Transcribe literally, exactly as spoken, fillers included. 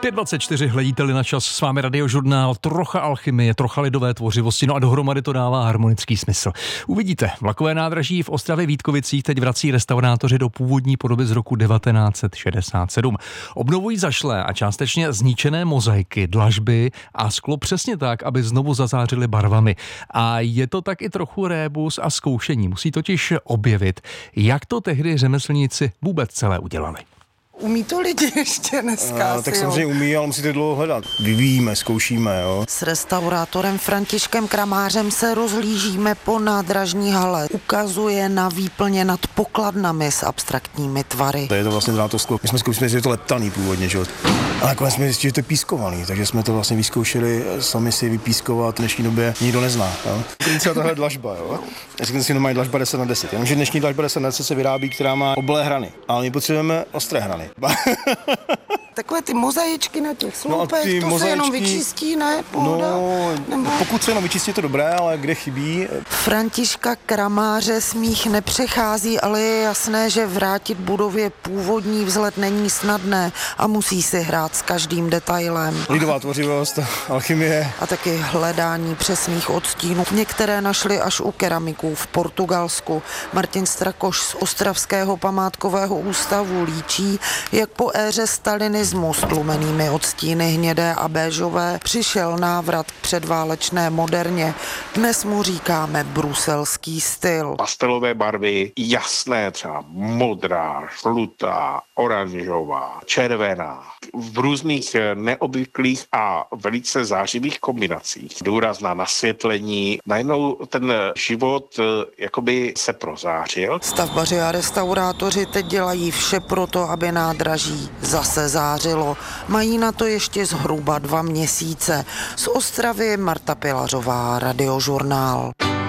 pět dvacet čtyři hledíte-li na čas, s vámi Radiožurnál, trocha alchymie, trocha lidové tvořivosti, no a dohromady to dává harmonický smysl. Uvidíte, vlakové nádraží v Ostravě Vítkovicích teď vrací restaurátoři do původní podoby z roku devatenáct set šedesát sedm. Obnovují zašlé a částečně zničené mozaiky, dlažby a sklo přesně tak, aby znovu zazářily barvami. A je to tak i trochu rébus a zkoušení. Musí totiž objevit, jak to tehdy řemeslníci vůbec celé udělali. Umí to lidi ještě dneska? No, tak samozřejmě umí, ale musíte dlouho hledat. Vyvíjíme, zkoušíme, jo. S restaurátorem Františkem Kramářem se rozhlížíme po nádražní hale. Ukazuje na výplně nad pokladnami s abstraktními tvary. To je to vlastně to sklo. My jsme zkoušeli, že je to leptaný původně, že jo. A nakonec jsme zjistili, že to je pískovaný, takže jsme to vlastně vyzkoušeli sami si vypískovat. V dnešní době nikdo nezná, jo. Třeba tahle dlažba, jo. Řekněte si, že mají dlažba deset na deset. Jenomže dnešní dlažba deset na deset se vyrábí, která má oblé hrany, ale my potřebujeme ostré hrany. Takové ty mozaičky na těch sloupech, no to mozaičky, se jenom vyčistí, ne? Pohoda? No, Nebo... pokud se jenom vyčistí, je to dobré, ale kde chybí? Františka Kramáře smích nepřechází, ale je jasné, že vrátit budově původní vzhled není snadné a musí si hrát s každým detailem. Lidová tvořivost, alchymie. A taky hledání přesných odstínů. Některé našli až u keramiků v Portugalsku. Martin Strakoš z Ostravského památkového ústavu líčí, jak po éře stalinismu s tlumenými odstíny hnědé a béžové přišel návrat k předválečné moderně. Dnes mu říkáme bruselský styl. Pastelové barvy, jasné, třeba modrá, žlutá, oranžová, červená, v různých neobvyklých a velice zářivých kombinacích. Důraz na nasvětlení. Najednou ten život jakoby se prozářil. Stavbaři a restaurátoři teď dělají vše pro to, aby nádraží zase zářilo. Mají na to ještě zhruba dva měsíce. Z Ostravy Marta Pilařová, Radiožurnál.